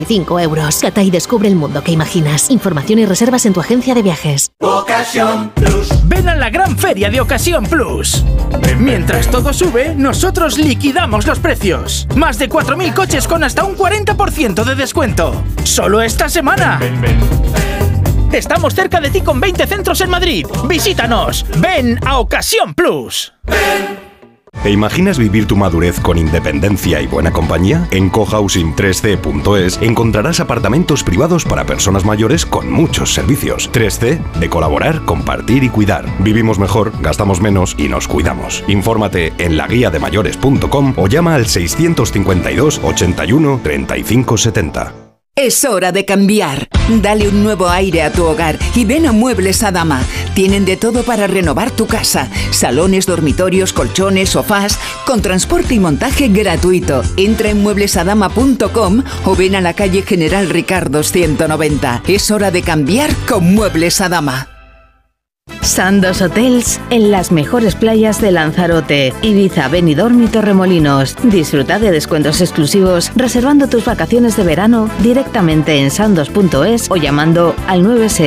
€5. Cata y descubre el mundo que imaginas. Información y reservas en tu agencia de viajes. Ocasión Plus. Ven a la gran feria de Ocasión Plus. Mientras todo sube, nosotros liquidamos los precios. Más de 4.000 coches con hasta un 40% de descuento. ¡Solo esta semana! Estamos cerca de ti con 20 centros en Madrid. Visítanos. Ven a Ocasión Plus. ¿Te imaginas vivir tu madurez con independencia y buena compañía? En cohousing3c.es encontrarás apartamentos privados para personas mayores con muchos servicios. 3C, de colaborar, compartir y cuidar. Vivimos mejor, gastamos menos y nos cuidamos. Infórmate en laguiademayores.com o llama al 652 81 35 70. Es hora de cambiar. Dale un nuevo aire a tu hogar y ven a Muebles Adama. Tienen de todo para renovar tu casa. Salones, dormitorios, colchones, sofás, con transporte y montaje gratuito. Entra en mueblesadama.com o ven a la calle General Ricardo 190. Es hora de cambiar con Muebles Adama. Sandos Hotels en las mejores playas de Lanzarote, Ibiza, Benidorm y Torremolinos. Disfruta de descuentos exclusivos reservando tus vacaciones de verano directamente en sandos.es o llamando al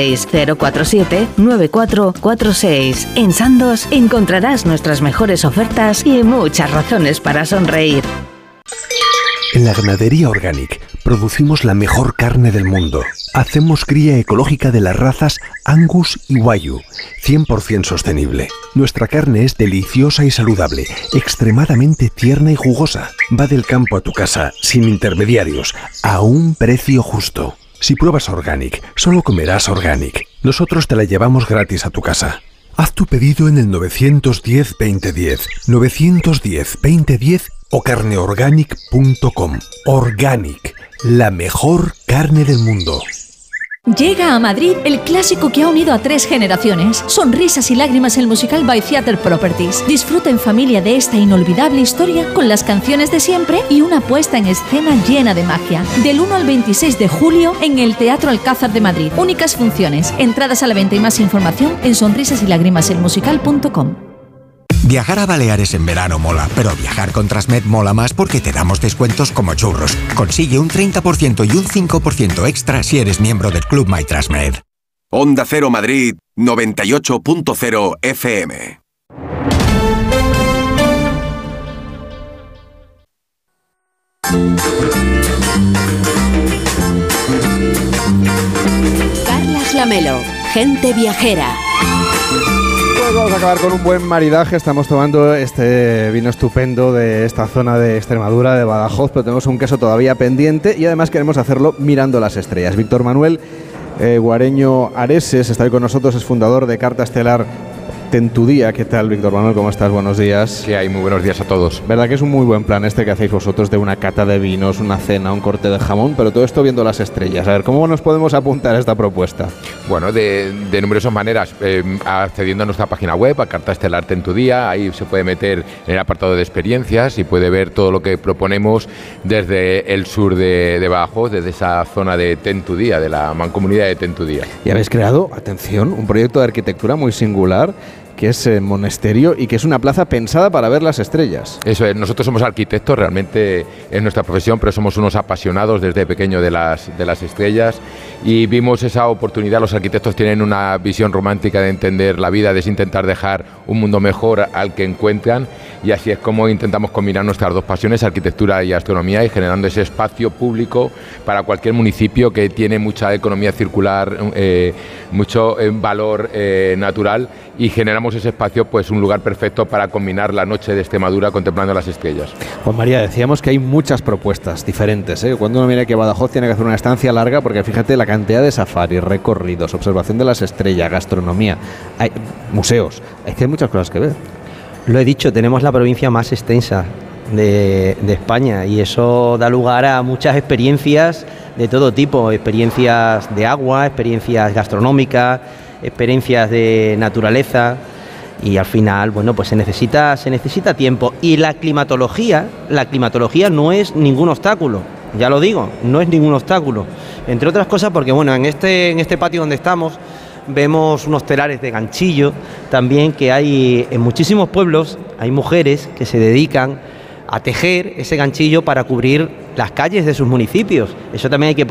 960479446. En Sandos encontrarás nuestras mejores ofertas y muchas razones para sonreír. En la Ganadería Organic producimos la mejor carne del mundo. Hacemos cría ecológica de las razas Angus y Wagyu, 100% sostenible. Nuestra carne es deliciosa y saludable, extremadamente tierna y jugosa. Va del campo a tu casa, sin intermediarios, a un precio justo. Si pruebas Organic, solo comerás Organic. Nosotros te la llevamos gratis a tu casa. Haz tu pedido en el 910-2010, 910-2010 o carneorganic.com. Organic, la mejor carne del mundo. Llega a Madrid el clásico que ha unido a 3 generaciones. Sonrisas y lágrimas, el musical by Theatre Properties. Disfruta en familia de esta inolvidable historia con las canciones de siempre y una puesta en escena llena de magia. Del 1 al 26 de julio en el Teatro Alcázar de Madrid. Únicas funciones. Entradas a la venta y más información en sonrisasylágrimaselmusical.com. Viajar a Baleares en verano mola, pero viajar con Transmed mola más porque te damos descuentos como churros. Consigue un 30% y un 5% extra si eres miembro del Club My Transmed. Onda Cero Madrid 98.0 FM. Carlas Lamelo, gente viajera. Pues vamos a acabar con un buen maridaje. Estamos tomando este vino estupendo de esta zona de Extremadura, de Badajoz, pero tenemos un queso todavía pendiente y además queremos hacerlo mirando las estrellas. Víctor Manuel Guareño Areses está hoy con nosotros, es fundador de Carta Estelar Tentudía. ¿Qué tal, Víctor Manuel? ¿Cómo estás? Buenos días. ¿Qué hay? Muy buenos días a todos. ¿Verdad que es un muy buen plan este que hacéis vosotros de una cata de vinos, una cena, un corte de jamón, pero todo esto viendo las estrellas? A ver, ¿cómo nos podemos apuntar a esta propuesta? Bueno, de numerosas maneras, accediendo a nuestra página web, a Carta Estelar Tentudía, ahí se puede meter en el apartado de experiencias y puede ver todo lo que proponemos desde el sur de Badajoz, desde esa zona de Tentudía, de la mancomunidad de Tentudía. Y habéis creado, atención, un proyecto de arquitectura muy singular, que es monasterio y que es una plaza pensada para ver las estrellas. Eso es, nosotros somos arquitectos, realmente es nuestra profesión, pero somos unos apasionados desde pequeño de las estrellas y vimos esa oportunidad. Los arquitectos tienen una visión romántica de entender la vida, de intentar dejar un mundo mejor al que encuentran, y así es como intentamos combinar nuestras dos pasiones, arquitectura y astronomía, y generando ese espacio público para cualquier municipio que tiene mucha economía circular, mucho valor natural, y generamos ese espacio, pues un lugar perfecto para combinar la noche de Extremadura contemplando las estrellas. Juan María, decíamos que hay muchas propuestas diferentes, ¿eh? Cuando uno mira que Badajoz tiene que hacer una estancia larga, porque fíjate la cantidad de safaris, recorridos, observación de las estrellas, gastronomía, hay museos, es que hay muchas cosas que ver. Lo he dicho, tenemos la provincia más extensa de España y eso da lugar a muchas experiencias de todo tipo, experiencias de agua, experiencias gastronómicas, experiencias de naturaleza, y al final, bueno, pues se necesita tiempo, y la climatología no es ningún obstáculo, ya lo digo, no es ningún obstáculo, entre otras cosas porque, bueno, en este patio donde estamos vemos unos telares de ganchillo también que hay en muchísimos pueblos. Hay mujeres que se dedican a tejer ese ganchillo para cubrir las calles de sus municipios. Eso también hay que